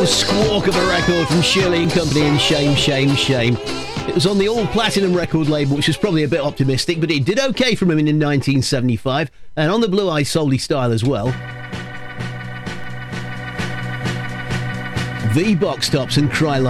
squawk of a record from Shirley and Company and Shame, Shame, Shame. It was on the all-platinum record label, which was probably a bit optimistic, but it did okay from him in 1975, and on the Blue Eye Soul style as well. The Box Tops and Cry Like